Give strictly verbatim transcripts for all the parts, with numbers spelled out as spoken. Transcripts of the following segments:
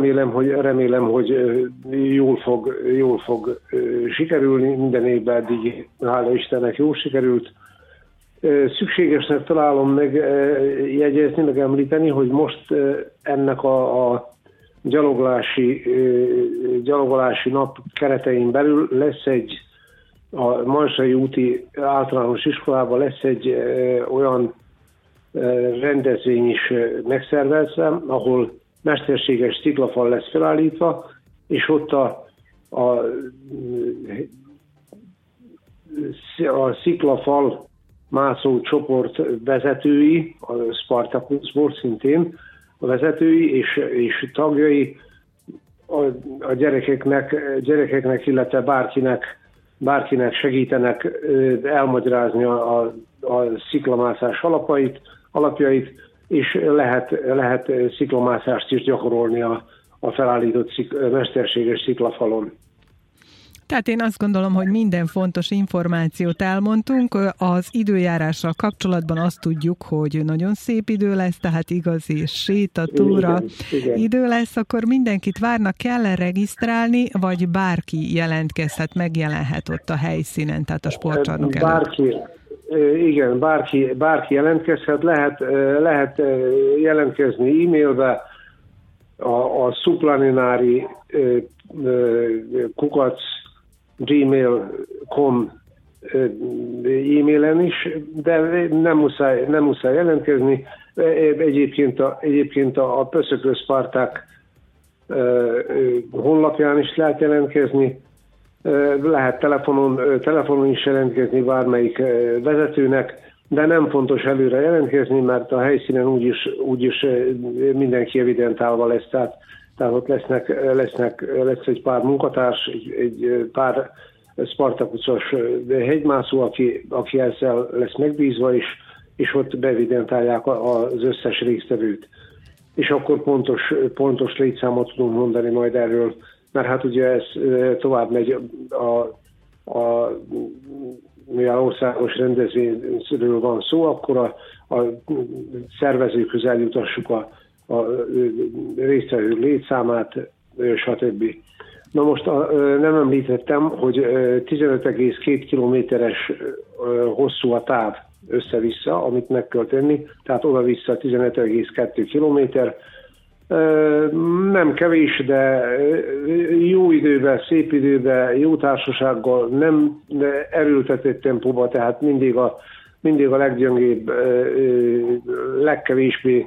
remélem, hogy, remélem, hogy jól fog, jól fog sikerülni, minden évben eddig, hála Istennek, jól sikerült. Szükségesnek találom megjegyezni, meg említeni, hogy most ennek a, a gyaloglási, gyalogolási nap keretein belül lesz egy, a Mansai úti általános iskolában lesz egy olyan rendezvény is megszervezve, ahol mesterséges sziklafal lesz felállítva, és ott a, a, a sziklafal mászó csoport vezetői, a Spartacusból szintén a vezetői és, és tagjai a, a gyerekeknek, gyerekeknek, illetve bárkinek, bárkinek segítenek elmagyarázni a, a, a sziklamászás alapait, alapjait, és lehet, lehet sziklamászást is gyakorolni a, a felállított szik, mesterséges sziklafalon. Tehát én azt gondolom, hogy minden fontos információt elmondtunk. Az időjárással kapcsolatban azt tudjuk, hogy nagyon szép idő lesz, tehát igazi sétatúra idő lesz, akkor mindenkit várnak, kell előregisztrálni, vagy bárki jelentkezhet, megjelenhet ott a helyszínen, tehát a sportcsarnok előtt? Bárki, igen, bárki, bárki jelentkezhet, lehet, lehet jelentkezni e-mailbe, a, a Suplaninári kukac gmail pont com e-mailen is, de nem muszáj, nem muszáj jelentkezni. Egyébként a, egyébként a, a Pöszökös Sparták honlapján is lehet jelentkezni, lehet telefonon, telefonon is jelentkezni bármelyik vezetőnek, de nem fontos előre jelentkezni, mert a helyszínen úgyis, úgyis mindenki evidentálva lesz, tehát Tehát ott lesznek, lesznek, lesz egy pár munkatárs, egy, egy pár Spartakusos hegymászó, aki, aki ezzel lesz megbízva, és, és ott bevidentálják az összes résztvevőt. És akkor pontos, pontos létszámot tudunk mondani majd erről, mert hát ugye ez tovább megy a, a mivel országos rendezvényről van szó, akkor a, a szervezőkhöz eljutassuk a a résztvevő létszámát, stb. Na most a, nem említettem, hogy tizenöt egész két kilométeres hosszú a táv össze-vissza, amit meg kell tenni, tehát oda-vissza tizenöt egész kettő kilométer. Nem kevés, de jó időben, szép időben, jó társasággal, nem erőltetett tempóban, tehát mindig a, mindig a leggyöngébb, legkevésbé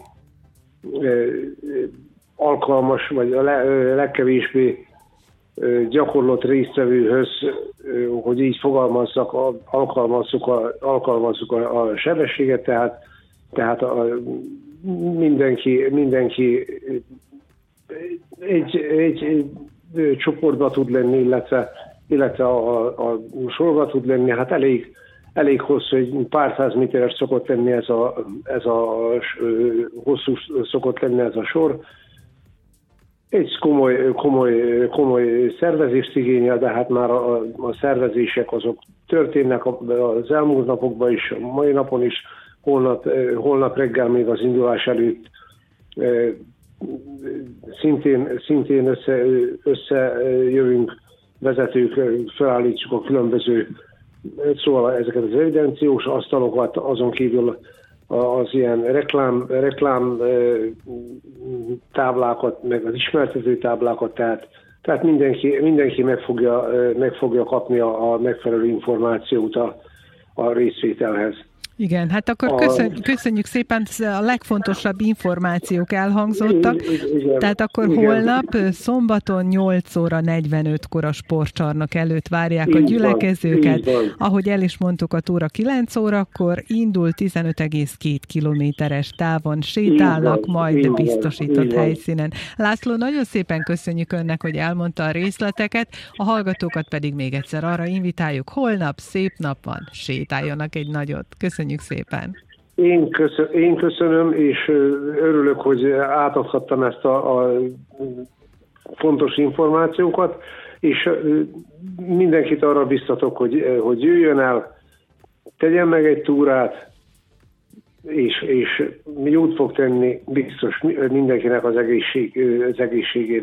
alkalmas, vagy a legkevésbé gyakorlott résztvevőhöz, hogy így fogalmazzak, alkalmazzuk a, alkalmazzuk a, a sebességet, tehát, tehát a, mindenki, mindenki egy, egy, egy csoportba tud lenni, illetve, illetve a, a sorba tud lenni, hát elég Elég hosszú, egy pár száz méteres szokott lenni ez a, ez a hosszú szokott lenni ez a sor. Egy komoly, komoly, komoly szervezést igényel, de hát már a, a szervezések azok történnek az elmúlt napokban is, a mai napon is, holnap, holnap reggel még az indulás előtt szintén, szintén össze, összejövünk vezetők, felállítsuk a különböző szóval ezeket az evidenciós asztalokat, azon kívül az ilyen reklám, reklám táblákat, meg az ismertető táblákat, tehát, tehát mindenki, mindenki meg, fogja, meg fogja kapni a, a megfelelő információt a, a részvételhez. Igen, hát akkor köszön, köszönjük szépen, a legfontosabb információk elhangzottak. Igen, tehát akkor igen. Holnap szombaton nyolc óra negyvenötkor a sportcsarnok előtt várják így a gyülekezőket. Van, ahogy el is mondtuk, a túra kilenc órakor indul, tizenöt egész két kilométeres távon sétálnak, van, majd így biztosított van, helyszínen. László, nagyon szépen köszönjük önnek, hogy elmondta a részleteket, a hallgatókat pedig még egyszer arra invitáljuk, holnap szép nap van, sétáljanak egy nagyot. Köszönjük. Köszönjük szépen. Én, köszön, én köszönöm, és örülök, hogy átadhattam ezt a, a fontos információkat, és mindenkit arra biztatok, hogy, hogy jöjjön el, tegyen meg egy túrát, és, és jót fog tenni biztos mindenkinek az, egészség, az egészségére.